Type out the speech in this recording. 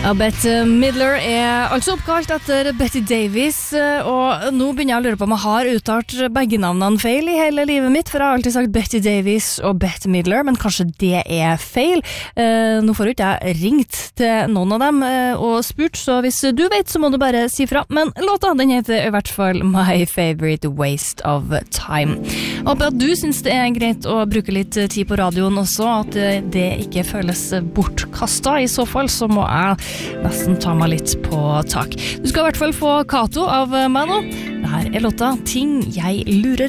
Bette Midler altså oppkalt etter Betty Davis, og nå begynner jeg å lure på om jeg har uttalt begge navnene feil i hele livet mitt, for jeg har alltid sagt Betty Davis og Bette Midler, men kanskje det feil. Nå får jo ikke jeg ringt til noen av dem og spurt, så hvis du vet så må du bare si fra. Men låta den heter i hvert fall My Favorite Waste of Time. Jeg håper at du synes det greit å bruke litt tid på radioen også, at det ikke føles bortkastet. I så fall så må jeg nesten ta meg litt på tak. Du skal i hvert fall få Kato av meg nå. Dette låta Ting jeg lurer